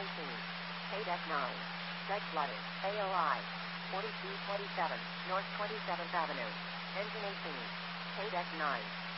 KDEC 9. Deck flooding. AOI. 4227, North 27th Avenue. Engine 18. KDEC 9.